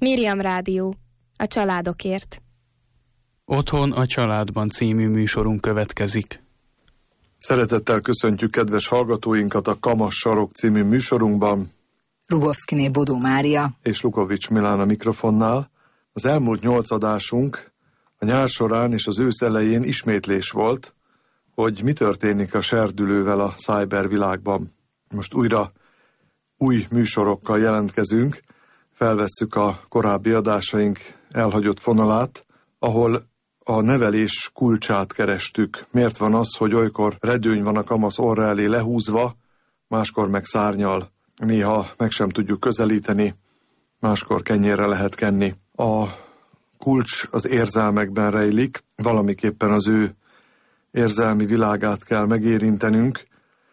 Miriam Rádió, a családokért. Otthon a családban című műsorunk következik. Szeretettel köszöntjük kedves hallgatóinkat a Kamas Sarok című műsorunkban. Rubovszkiné Bodó Mária És Lukovics Milán a mikrofonnál. Az elmúlt 8 adásunk a nyár során és az ősz elején ismétlés volt, hogy mi történik a serdülővel a cybervilágban. Most újra új műsorokkal jelentkezünk, felvesszük a korábbi adásaink elhagyott fonalát, ahol a nevelés kulcsát kerestük. Miért van az, hogy olykor redőny van a kamasz orra elé lehúzva, máskor meg szárnyal. Néha meg sem tudjuk közelíteni, máskor kenyérre lehet kenni. A kulcs az érzelmekben rejlik, valamiképpen az ő érzelmi világát kell megérintenünk,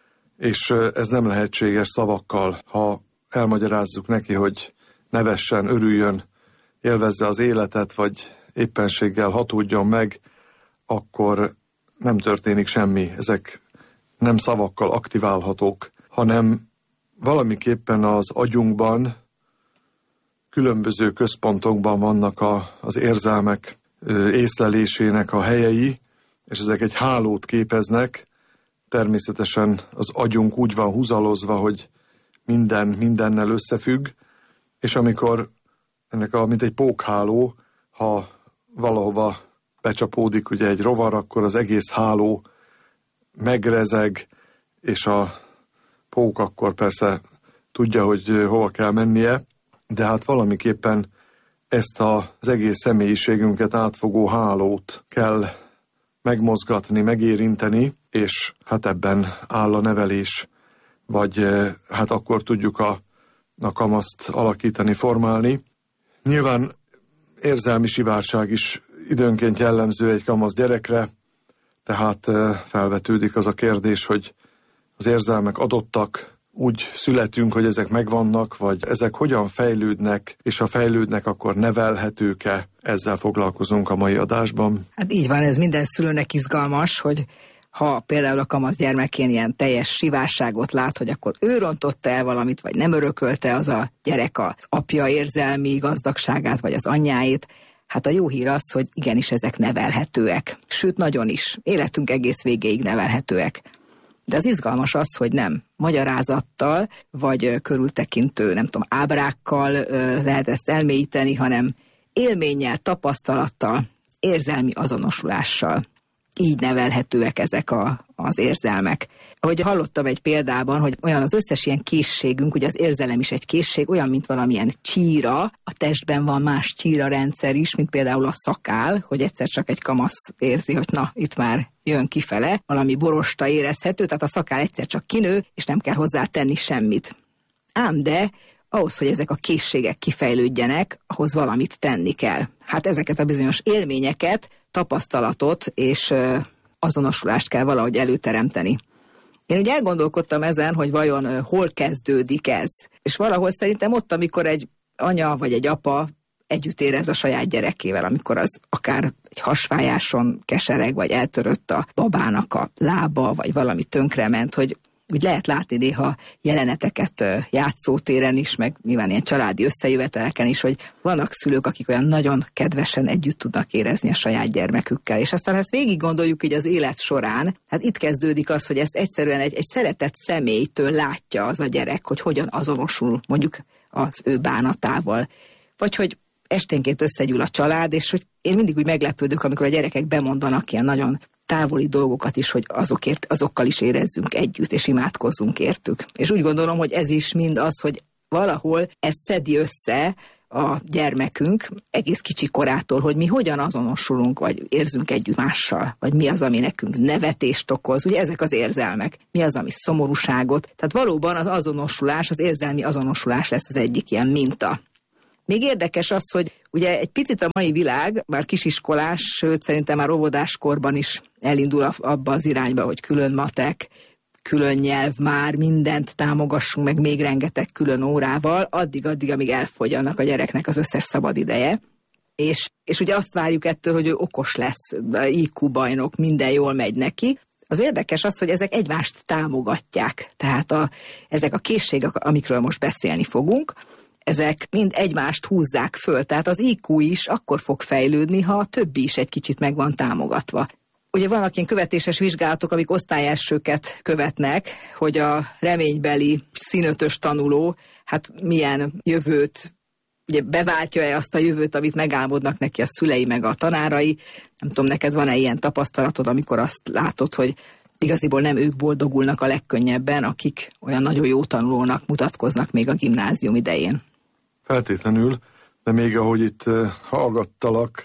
és ez nem lehetséges szavakkal. Ha elmagyarázzuk neki, hogy nevessen, örüljön, élvezze az életet, vagy éppenséggel hatódjon meg, akkor nem történik semmi. Ezek nem szavakkal aktiválhatók, hanem valamiképpen az agyunkban, különböző központokban vannak az érzelmek észlelésének a helyei, és ezek egy hálót képeznek. Természetesen az agyunk úgy van húzalozva, hogy minden mindennel összefügg, és amikor ennek mint egy pókháló, ha valahova becsapódik ugye egy rovar, akkor az egész háló megrezeg, és a pók akkor persze tudja, hogy hova kell mennie, de hát valamiképpen ezt az egész személyiségünket átfogó hálót kell megmozgatni, megérinteni, és hát ebben áll a nevelés, vagy hát akkor tudjuk a kamaszt alakítani, formálni. Nyilván érzelmi sivárság is időnként jellemző egy kamasz gyerekre, tehát felvetődik az a kérdés, hogy az érzelmek adottak, úgy születünk, hogy ezek megvannak, vagy ezek hogyan fejlődnek, és ha fejlődnek, akkor nevelhetők-e? Ezzel foglalkozunk a mai adásban. Hát így van, ez minden szülőnek izgalmas, hogy ha például a kamasz gyermekén ilyen teljes sivárságot lát, hogy akkor ő rontotta el valamit, vagy nem örökölte az a gyerek az apja érzelmi gazdagságát, vagy az anyjáit. Hát a jó hír az, hogy igenis ezek nevelhetőek. Sőt, nagyon is. Életünk egész végéig nevelhetőek. De az izgalmas az, hogy nem magyarázattal, vagy körültekintő, nem tudom, ábrákkal lehet ezt elmélyíteni, hanem élménnyel, tapasztalattal, érzelmi azonosulással. Így nevelhetőek ezek az érzelmek. Ahogy hallottam egy példában, hogy olyan az összes ilyen készségünk, ugye az érzelem is egy készség, olyan, mint valamilyen csíra, a testben van más csírarendszer is, mint például a szakál, hogy egyszer csak egy kamasz érzi, hogy na, itt már jön kifele, valami borosta érezhető, tehát a szakál egyszer csak kinő, és nem kell hozzá tenni semmit. Ám de ahhoz, hogy ezek a készségek kifejlődjenek, ahhoz valamit tenni kell. Hát ezeket a bizonyos élményeket, tapasztalatot és azonosulást kell valahogy előteremteni. Én ugye elgondolkodtam ezen, hogy vajon hol kezdődik ez. És valahol szerintem ott, amikor egy anya vagy egy apa együtt érez a saját gyerekével, amikor az akár egy hasfájáson kesereg, vagy eltörött a babának a lába, vagy valami tönkrement, hogy úgy lehet látni néha jeleneteket játszótéren is, meg nyilván ilyen családi összejöveteleken is, hogy vannak szülők, akik olyan nagyon kedvesen együtt tudnak érezni a saját gyermekükkel. És aztán, ha ezt végig gondoljuk így az élet során, hát itt kezdődik az, hogy ezt egyszerűen egy szeretett személytől látja az a gyerek, hogy hogyan azonosul mondjuk az ő bánatával. Vagy hogy esténként összegyűl a család, és hogy én mindig úgy meglepődök, amikor a gyerekek bemondanak ilyen nagyon távoli dolgokat is, hogy azokkal is érezzünk együtt, és imádkozzunk értük. És úgy gondolom, hogy ez is mind az, hogy valahol ez szedi össze a gyermekünk egész kicsi korától, hogy mi hogyan azonosulunk, vagy érzünk együtt mással, vagy mi az, ami nekünk nevetést okoz. Ugye ezek az érzelmek. Mi az, ami szomorúságot. Tehát valóban az azonosulás, az érzelmi azonosulás lesz az egyik ilyen minta. Még érdekes az, hogy ugye egy picit a mai világ, már kisiskolás, sőt szerintem már óvodáskorban is elindul abba az irányba, hogy külön matek, külön nyelv, már mindent támogassunk meg még rengeteg külön órával, addig, amíg elfogy annak a gyereknek az összes szabad ideje. És ugye azt várjuk ettől, hogy ő okos lesz, IQ bajnok, minden jól megy neki. Az érdekes az, hogy ezek egymást támogatják. Tehát ezek a készségek, amikről most beszélni fogunk, ezek mind egymást húzzák föl, tehát az IQ is akkor fog fejlődni, ha a többi is egy kicsit meg van támogatva. Ugye vannak ilyen követéses vizsgálatok, amik osztályelsőket követnek, hogy a reménybeli színötös tanuló, hát milyen jövőt, ugye beváltja-e azt a jövőt, amit megálmodnak neki a szülei meg a tanárai. Nem tudom, neked van-e ilyen tapasztalatod, amikor azt látod, hogy igaziból nem ők boldogulnak a legkönnyebben, akik olyan nagyon jó tanulónak mutatkoznak még a gimnázium idején. Feltétlenül, de még ahogy itt hallgattalak,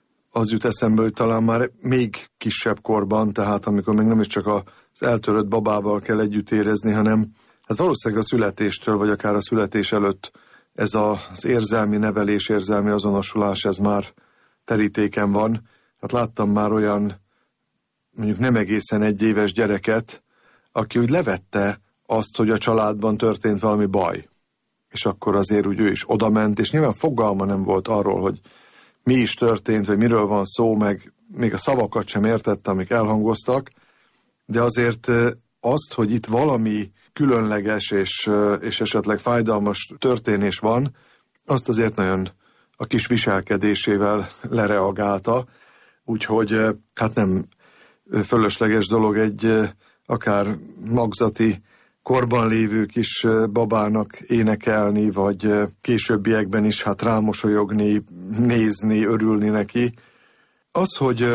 az jut eszembe, hogy talán már még kisebb korban, tehát amikor még nem is csak az eltörött babával kell együtt érezni, hanem hát valószínűleg a születéstől, vagy akár a születés előtt ez az érzelmi nevelés, érzelmi azonosulás, ez már terítéken van. Hát láttam már olyan, mondjuk nem egészen 1 éves gyereket, aki úgy levette azt, hogy a családban történt valami baj. És akkor azért úgy ő is odament, és nyilván fogalma nem volt arról, hogy mi is történt, vagy miről van szó, meg még a szavakat sem értette, amik elhangoztak, de azért azt, hogy itt valami különleges és esetleg fájdalmas történés van, azt azért nagyon a kis viselkedésével lereagálta, úgyhogy hát nem fölösleges dolog egy akár magzati korban lévő kis babának énekelni, vagy későbbiekben is hát rámosolyogni, nézni, örülni neki. Az, hogy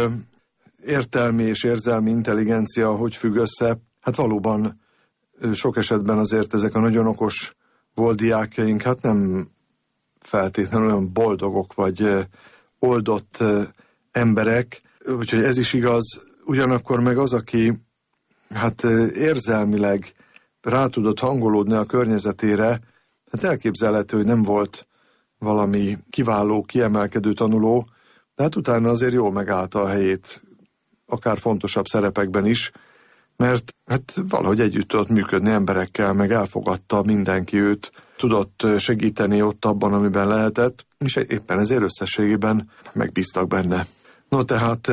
értelmi és érzelmi intelligencia hogy függ össze, hát valóban sok esetben azért ezek a nagyon okos volt diákjaink hát nem feltétlenül olyan boldogok, vagy oldott emberek, úgyhogy ez is igaz. Ugyanakkor meg az, aki hát érzelmileg rá tudott hangolódni a környezetére, hát elképzelhető, hogy nem volt valami kiváló, kiemelkedő tanuló, de hát utána azért jól megállta a helyét, akár fontosabb szerepekben is, mert hát valahogy együtt tudott működni emberekkel, meg elfogadta mindenki őt, tudott segíteni ott abban, amiben lehetett, és éppen ezért összességében megbíztak benne. No, tehát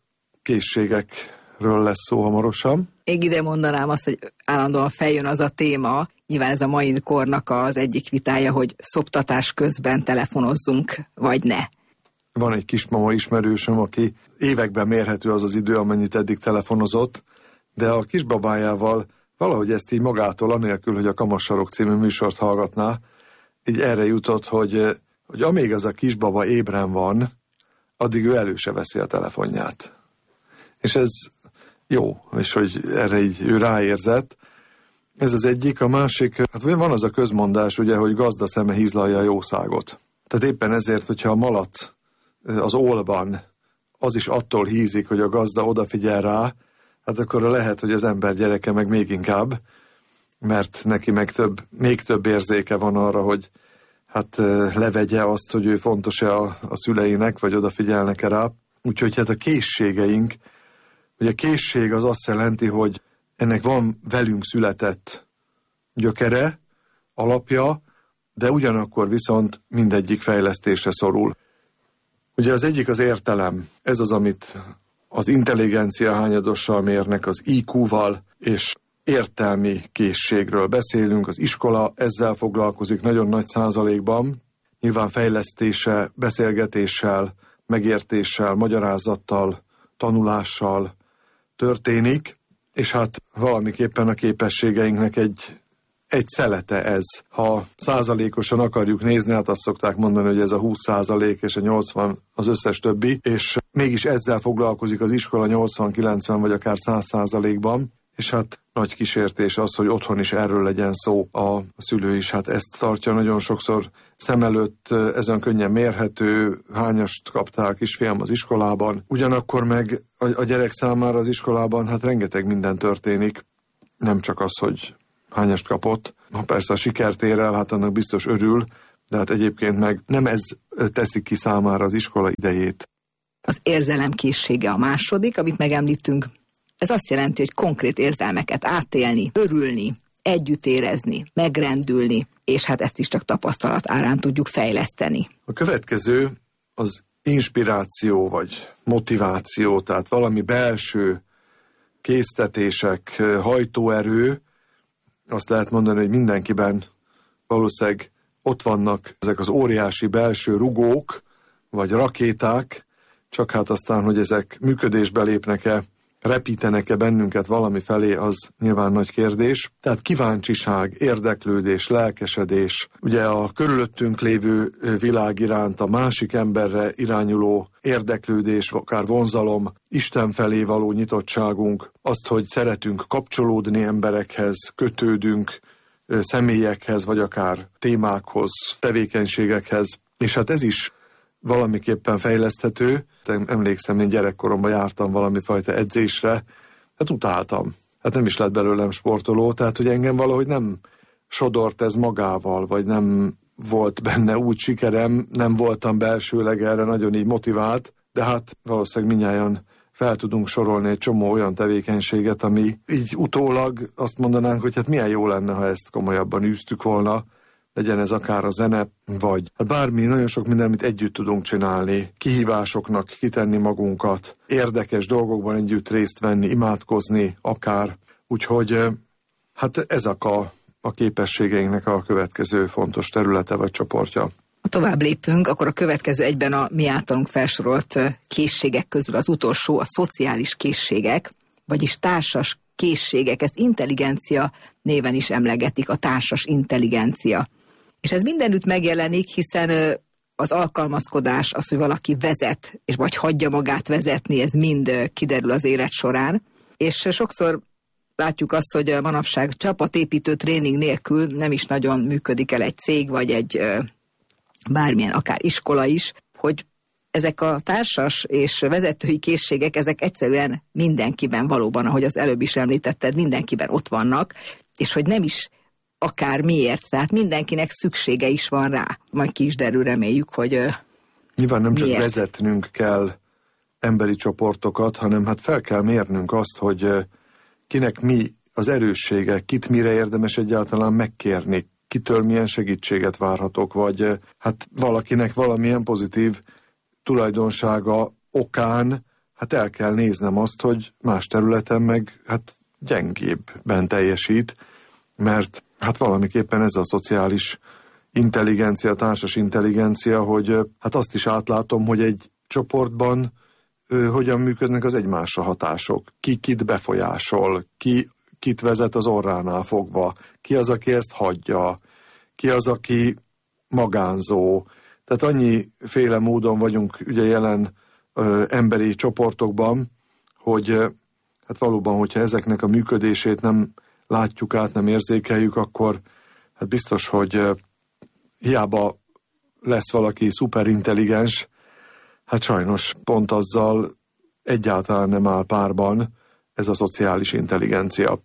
készségekről lesz szó hamarosan. Még ide mondanám azt, hogy állandóan feljön az a téma, nyilván ez a mai kornak az egyik vitája, hogy szoptatás közben telefonozzunk, vagy ne. Van egy kismama ismerősöm, aki években mérhető az az idő, amennyit eddig telefonozott, de a kisbabájával valahogy ezt így magától, anélkül, hogy a Kamassarok című műsort hallgatná, így erre jutott, hogy amíg az a kisbaba ébren van, addig ő elő se veszi a telefonját. És ez jó, és hogy erre így ő ráérzett. Ez az egyik, a másik, hát van az a közmondás, ugye, hogy gazda szeme hízlalja a jószágot. Tehát éppen ezért, hogyha a malac az ólban, az is attól hízik, hogy a gazda odafigyel rá, hát akkor lehet, hogy az ember gyereke meg még inkább, mert neki meg még több érzéke van arra, hogy hát levegye azt, hogy ő fontos-e a szüleinek, vagy odafigyelnek-e rá. Úgyhogy hát a készségeink, ugye a készség az azt jelenti, hogy ennek van velünk született gyökere, alapja, de ugyanakkor viszont mindegyik fejlesztésre szorul. Ugye az egyik az értelem, ez az, amit az intelligencia hányadossal mérnek, az IQ-val, és értelmi készségről beszélünk, az iskola ezzel foglalkozik nagyon nagy százalékban, nyilván fejlesztése, beszélgetéssel, megértéssel, magyarázattal, tanulással történik, és hát valamiképpen a képességeinknek egy szelete ez. Ha százalékosan akarjuk nézni, hát azt szokták mondani, hogy ez a 20% és a 80 az összes többi, és mégis ezzel foglalkozik az iskola 80-90 vagy akár 100%-ban, és hát nagy kísértés az, hogy otthon is erről legyen szó, a szülő is hát ezt tartja nagyon sokszor szem előtt, ezen könnyen mérhető, hányast kaptál kisfiam az iskolában. Ugyanakkor meg a gyerek számára az iskolában hát rengeteg minden történik, nem csak az, hogy hányast kapott. Ha persze a sikert ér el, hát annak biztos örül, de hát egyébként meg nem ez teszik ki számára az iskola idejét. Az érzelemkészsége a második, amit megemlítünk. Ez azt jelenti, hogy konkrét érzelmeket átélni, örülni, együtt érezni, megrendülni, és hát ezt is csak tapasztalat árán tudjuk fejleszteni. A következő az inspiráció vagy motiváció, tehát valami belső késztetések, hajtóerő. Azt lehet mondani, hogy mindenkiben valószínűleg ott vannak ezek az óriási belső rugók, vagy rakéták, csak hát aztán, hogy ezek működésbe lépnek-e, repítenek-e bennünket valami felé, az nyilván nagy kérdés. Tehát kíváncsiság, érdeklődés, lelkesedés, ugye a körülöttünk lévő világ iránt, a másik emberre irányuló érdeklődés, akár vonzalom, Isten felé való nyitottságunk, azt, hogy szeretünk kapcsolódni emberekhez, kötődünk személyekhez, vagy akár témákhoz, tevékenységekhez, és hát ez is valamiképpen fejleszthető. Emlékszem, én gyerekkoromban jártam valami fajta edzésre, hát utáltam. Hát nem is lett belőlem sportoló, tehát hogy engem valahogy nem sodort ez magával, vagy nem volt benne úgy sikerem, nem voltam belsőleg erre nagyon így motivált, de hát valószínűleg mindnyájan fel tudunk sorolni egy csomó olyan tevékenységet, ami így utólag azt mondanánk, hogy hát milyen jó lenne, ha ezt komolyabban űztük volna, legyen ez akár a zene, vagy hát bármi, nagyon sok minden, amit együtt tudunk csinálni, kihívásoknak kitenni magunkat, érdekes dolgokban együtt részt venni, imádkozni, akár. Úgyhogy hát ezek a képességeinknek a következő fontos területe vagy csoportja. Ha tovább lépünk, akkor a következő egyben a mi általunk felsorolt készségek közül az utolsó, a szociális készségek, vagyis társas készségek, ezt intelligencia néven is emlegetik, a társas intelligencia. És ez mindenütt megjelenik, hiszen az alkalmazkodás, az, hogy valaki vezet, és vagy hagyja magát vezetni, ez mind kiderül az élet során. És sokszor látjuk azt, hogy manapság csapatépítő tréning nélkül nem is nagyon működik el egy cég, vagy egy bármilyen, akár iskola is, hogy ezek a társas és vezetői készségek, ezek egyszerűen mindenkiben valóban, ahogy az előbb is említetted, mindenkiben ott vannak, és hogy nem is akár miért, tehát mindenkinek szüksége is van rá. Majd ki is derül, reméljük, hogy nyilván nem csak miért vezetnünk kell emberi csoportokat, hanem hát fel kell mérnünk azt, hogy kinek mi az erőssége, kit mire érdemes egyáltalán megkérni, kitől milyen segítséget várhatok, vagy hát valakinek valamilyen pozitív tulajdonsága okán, hát el kell néznem azt, hogy más területen meg hát gyengébben teljesít, mert hát valamiképpen ez a szociális intelligencia, társas intelligencia, hogy hát azt is átlátom, hogy egy csoportban hogyan működnek az egymásra hatások, ki kit befolyásol, ki kit vezet az orránál fogva, ki az, aki ezt hagyja, ki az, aki magánzó. Tehát annyiféle módon vagyunk ugye jelen emberi csoportokban, hogy hát valóban, hogyha ezeknek a működését nem látjuk át, nem érzékeljük, akkor hát biztos, hogy hiába lesz valaki szuperintelligens, hát sajnos pont azzal egyáltalán nem áll párban ez a szociális intelligencia.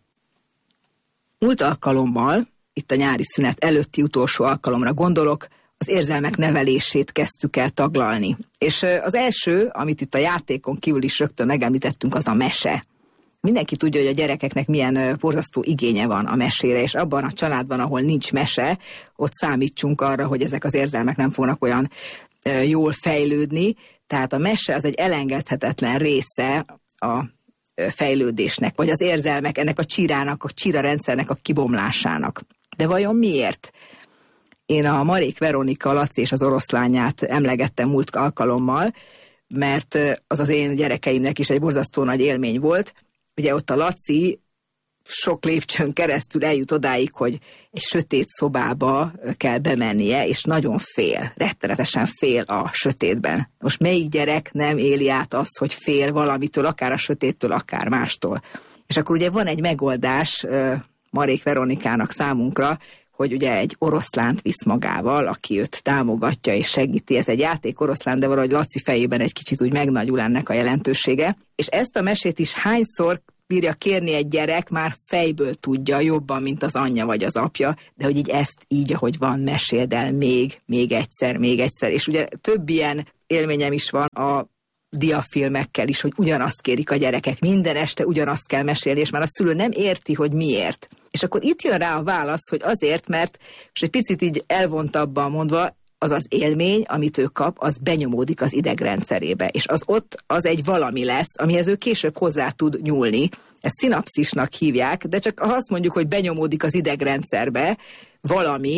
Múlt alkalommal, itt a nyári szünet előtti utolsó alkalomra gondolok, az érzelmek nevelését kezdtük el taglalni. És az első, amit itt a játékon kívül is rögtön megemlítettünk, az a mese. Mindenki tudja, hogy a gyerekeknek milyen borzasztó igénye van a mesére, és abban a családban, ahol nincs mese, ott számítsunk arra, hogy ezek az érzelmek nem fognak olyan jól fejlődni. Tehát a mese az egy elengedhetetlen része a fejlődésnek, vagy az érzelmek, ennek a csirának, a csirarendszernek a kibomlásának. De vajon miért? Én a Marék Veronika, Laci és az oroszlányát emlegettem múlt alkalommal, mert az én gyerekeimnek is egy borzasztó nagy élmény volt. Ugye ott a Laci sok lépcsőn keresztül eljut odáig, hogy egy sötét szobába kell bemennie, és nagyon fél, rettenetesen fél a sötétben. Most melyik gyerek nem éli át azt, hogy fél valamitől, akár a sötéttől, akár mástól. És akkor ugye van egy megoldás Marék Veronikának számunkra, hogy ugye egy oroszlánt visz magával, aki őt támogatja és segíti. Ez egy játék oroszlán, de valahogy Laci fejében egy kicsit úgy megnagyul ennek a jelentősége. És ezt a mesét is hányszor bírja kérni egy gyerek, már fejből tudja jobban, mint az anyja vagy az apja, de hogy így ezt így, ahogy van, meséld el még egyszer. És ugye több ilyen élményem is van a diafilmekkel is, hogy ugyanazt kérik a gyerekek, minden este ugyanazt kell mesélni, és már a szülő nem érti, hogy miért. És akkor itt jön rá a válasz, hogy azért, mert, és egy picit így elvontabban mondva, az az élmény, amit ő kap, az benyomódik az idegrendszerébe, és az ott az egy valami lesz, amihez ő később hozzá tud nyúlni. Ezt szinapszisnak hívják, de csak ha azt mondjuk, hogy benyomódik az idegrendszerbe valami,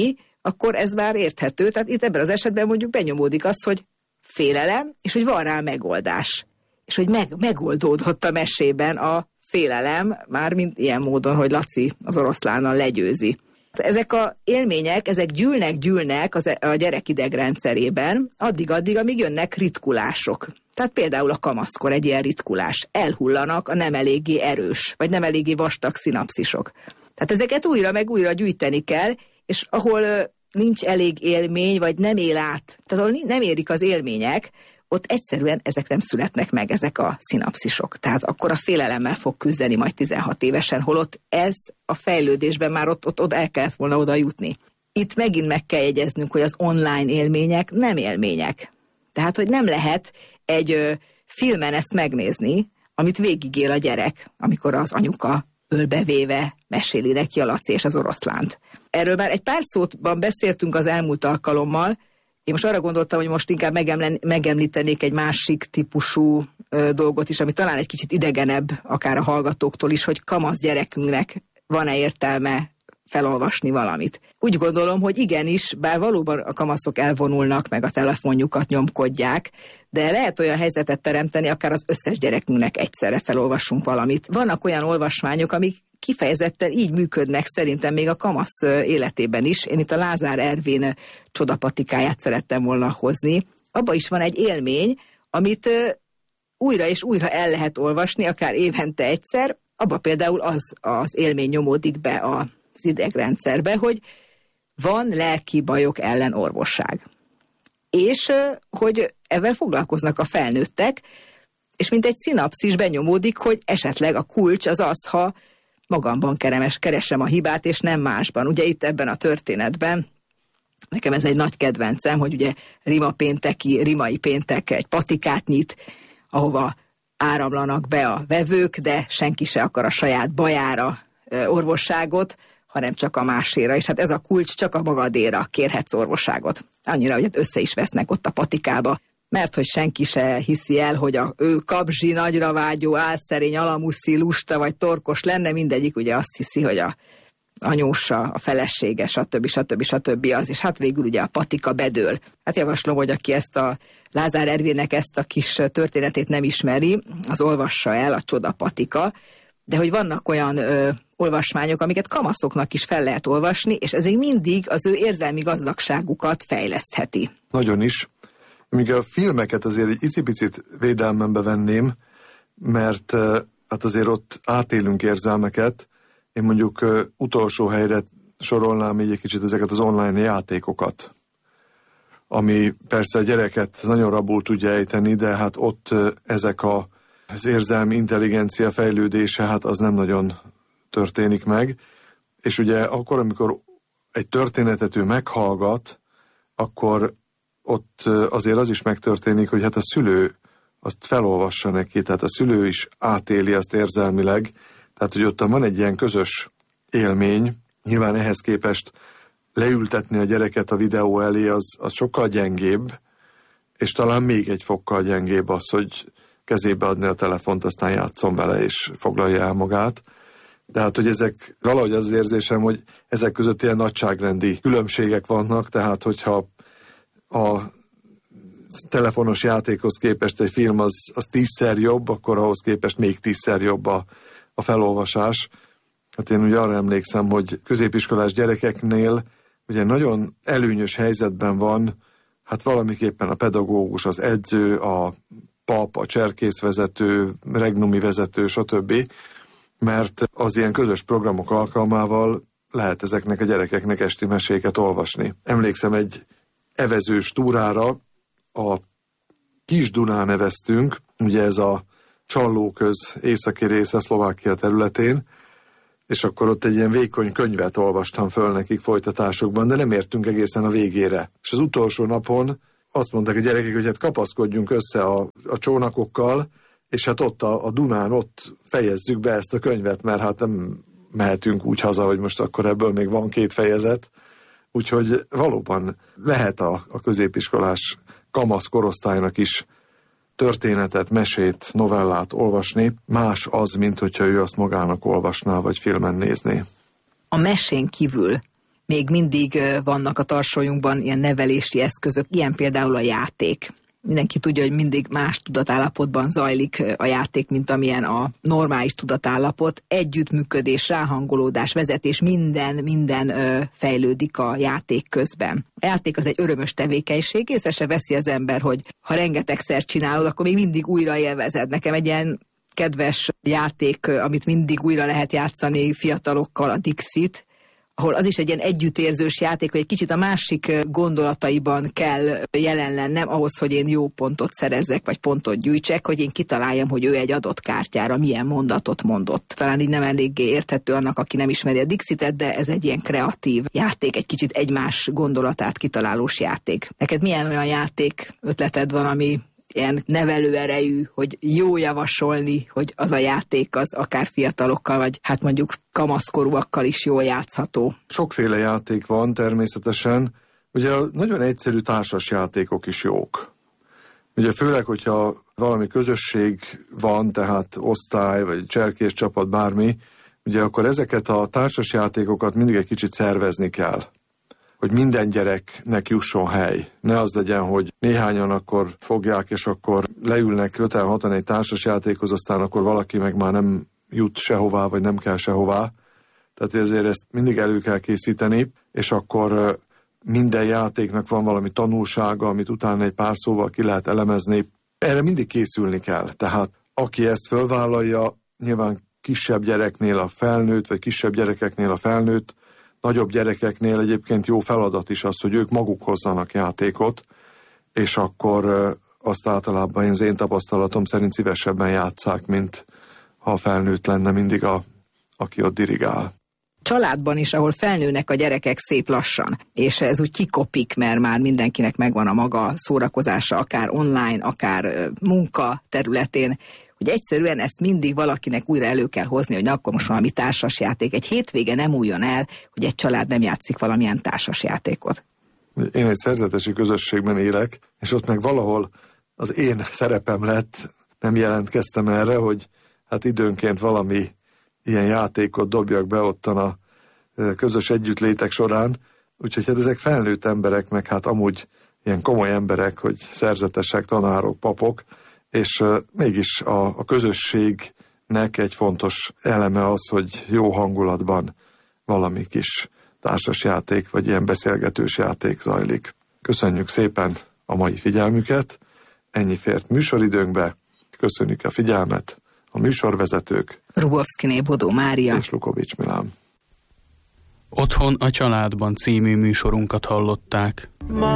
akkor ez már érthető. Tehát itt ebben az esetben mondjuk benyomódik az, hogy félelem, és hogy van rá megoldás. És hogy megoldódott a mesében a félelem, már mint ilyen módon, hogy Laci az oroszlánnal legyőzi. Ezek az élmények, ezek gyűlnek a gyerek idegrendszerében, addig, amíg jönnek ritkulások. Tehát például a kamaszkor egy ilyen ritkulás. Elhullanak a nem eléggé erős, vagy nem eléggé vastag szinapszisok. Tehát ezeket újra meg újra gyűjteni kell, és ahol nincs elég élmény, vagy nem él át, tehát ahol nem érik az élmények, ott egyszerűen ezek nem születnek meg, ezek a szinapszisok. Tehát akkor a félelemmel fog küzdeni majd 16 évesen, holott ez a fejlődésben már ott el kellett volna oda jutni. Itt megint meg kell jegyeznünk, hogy az online élmények nem élmények. Tehát, hogy nem lehet egy filmen ezt megnézni, amit végigél a gyerek, amikor az anyuka ölbevéve meséli neki a Laci és az oroszlánt. Erről már egy pár szótban beszéltünk az elmúlt alkalommal. Én most arra gondoltam, hogy most inkább megemlítenék egy másik típusú dolgot is, ami talán egy kicsit idegenebb, akár a hallgatóktól is, hogy kamasz gyerekünknek van-e értelme felolvasni valamit. Úgy gondolom, hogy igenis, bár valóban a kamaszok elvonulnak, meg a telefonjukat nyomkodják, de lehet olyan helyzetet teremteni, akár az összes gyerekünknek egyszerre felolvassunk valamit. Vannak olyan olvasmányok, amik kifejezetten így működnek szerintem még a kamasz életében is. Én itt a Lázár Ervin Csodapatikáját szerettem volna hozni. Abba is van egy élmény, amit újra és újra el lehet olvasni, akár évente egyszer. Abba például az élmény nyomódik be az idegrendszerbe, hogy van lelki bajok ellen orvosság. És hogy ezzel foglalkoznak a felnőttek, és mint egy szinapszis benyomódik, hogy esetleg a kulcs az az, ha magamban keresem a hibát, és nem másban. Ugye itt ebben a történetben, nekem ez egy nagy kedvencem, hogy ugye rimai péntek egy patikát nyit, ahova áramlanak be a vevők, de senki se akar a saját bajára orvosságot, hanem csak a máséra, és hát ez a kulcs, csak a magadéra kérhetsz orvosságot. Annyira, hogy össze is vesznek ott a patikába, mert hogy senki se hiszi el, hogy ő kabzsi, nagyra vágyó, álszerény, alamuszi, lusta vagy torkos lenne, mindegyik ugye azt hiszi, hogy a anyósa, a felesége, stb. Az, és hát végül ugye a patika bedől. Hát javaslom, hogy aki ezt a Lázár Ervinnek ezt a kis történetét nem ismeri, az olvassa el, a Csodapatika, de hogy vannak olyan olvasmányok, amiket kamaszoknak is fel lehet olvasni, és ez még mindig az ő érzelmi gazdagságukat fejlesztheti. Nagyon is. Míg a filmeket azért egy icipicit védelmembe venném, mert hát azért ott átélünk érzelmeket. Én mondjuk utolsó helyre sorolnám így egy kicsit ezeket az online játékokat, ami persze a gyereket nagyon rabul tudja ejteni, de hát ott ezek az érzelmi intelligencia fejlődése, hát az nem nagyon történik meg. És ugye akkor, amikor egy történetet ő meghallgat, akkor ott azért az is megtörténik, hogy hát a szülő azt felolvassa neki, tehát a szülő is átéli azt érzelmileg, tehát hogy ott van egy ilyen közös élmény, nyilván ehhez képest leültetni a gyereket a videó elé, az sokkal gyengébb, és talán még egy fokkal gyengébb az, hogy kezébe adni a telefont, aztán játszom vele, és foglalja el magát. De hát, hogy ezek, valahogy az érzésem, hogy ezek között ilyen nagyságrendi különbségek vannak, tehát hogyha a telefonos játékhoz képest egy film az 10-szer jobb, akkor ahhoz képest még 10-szer jobb a felolvasás. Hát én ugye arra emlékszem, hogy középiskolás gyerekeknél ugye nagyon előnyös helyzetben van, hát valamiképpen a pedagógus, az edző, a pap, a cserkészvezető, regnumi vezető, stb., mert az ilyen közös programok alkalmával lehet ezeknek a gyerekeknek esti meséket olvasni. Emlékszem egy evezős túrára, a Kis Dunán neveztünk, ugye ez a Csallóköz északi része Szlovákia területén, és akkor ott egy ilyen vékony könyvet olvastam föl nekik folytatásokban, de nem értünk egészen a végére. És az utolsó napon azt mondták a gyerekek, hogy hát kapaszkodjunk össze a csónakokkal, és hát ott a Dunán ott fejezzük be ezt a könyvet, mert hát nem mehetünk úgy haza, hogy most akkor ebből még van 2 fejezet. Úgyhogy valóban lehet a középiskolás kamasz korosztálynak is történetet, mesét, novellát olvasni. Más az, mint hogyha ő azt magának olvasná, vagy filmen nézné. A mesén kívül még mindig vannak a tarsolyunkban ilyen nevelési eszközök, ilyen például a játék. Mindenki tudja, hogy mindig más tudatállapotban zajlik a játék, mint amilyen a normális tudatállapot. Együttműködés, ráhangolódás, vezetés, minden fejlődik a játék közben. A játék az egy örömös tevékenység, észre se veszi az ember, hogy ha rengetegszer csinálod, akkor még mindig újra élvezed. Nekem egy ilyen kedves játék, amit mindig újra lehet játszani fiatalokkal, a Dixit, ahol az is egy ilyen együttérzős játék, hogy egy kicsit a másik gondolataiban kell jelen lennem ahhoz, hogy én jó pontot szerezzek, vagy pontot gyűjtsek, hogy én kitaláljam, hogy ő egy adott kártyára milyen mondatot mondott. Talán így nem eléggé érthető annak, aki nem ismeri a Dixitet, de ez egy ilyen kreatív játék, egy kicsit egymás gondolatát kitalálós játék. Neked milyen olyan játék ötleted van, ami ilyen nevelő erejű, hogy jó javasolni, hogy az a játék az akár fiatalokkal, vagy hát mondjuk kamaszkorúakkal is jól játszható? Sokféle játék van természetesen. Ugye nagyon egyszerű társas játékok is jók. Ugye főleg, hogyha valami közösség van, tehát osztály, vagy cserkés csapat, bármi, ugye akkor ezeket a társas játékokat mindig egy kicsit szervezni kell, hogy minden gyereknek jusson hely. Ne az legyen, hogy néhányan akkor fogják, és akkor leülnek 5-6 egy társas játékhoz, aztán akkor valaki meg már nem jut sehová, vagy nem kell sehová. Tehát ezért ezt mindig elő kell készíteni, és akkor minden játéknak van valami tanulsága, amit utána egy pár szóval ki lehet elemezni. Erre mindig készülni kell. Tehát aki ezt fölvállalja, nyilván kisebb gyereknél a felnőtt, vagy kisebb gyerekeknél a felnőtt, nagyobb gyerekeknél egyébként jó feladat is az, hogy ők maguk hozzanak játékot, és akkor azt általában az én tapasztalatom szerint szívesebben játsszák, mint ha felnőtt lenne mindig aki ott dirigál. Családban is, ahol felnőnek a gyerekek szép lassan, és ez úgy kikopik, mert már mindenkinek megvan a maga szórakozása, akár online, akár munka területén, hogy egyszerűen ezt mindig valakinek újra elő kell hozni, hogy akkor most valami társasjáték. Egy hétvége nem újjon el, hogy egy család nem játszik valamilyen társasjátékot. Én egy szerzetesi közösségben élek, és ott meg valahol az én szerepem lett, nem jelentkeztem erre, hogy hát időnként valami ilyen játékot dobjak be ottan a közös együttlétek során, úgyhogy hát ezek felnőtt emberek, meg hát amúgy ilyen komoly emberek, hogy szerzetesek, tanárok, papok, és mégis a közösségnek egy fontos eleme az, hogy jó hangulatban valami kis társasjáték, vagy ilyen beszélgetős játék zajlik. Köszönjük szépen a mai figyelmüket, ennyi fért műsoridőnkbe, köszönjük a figyelmet a műsorvezetők, Rubovszkiné Bodó Mária és Lukovics Milán. Otthon a családban című műsorunkat hallották.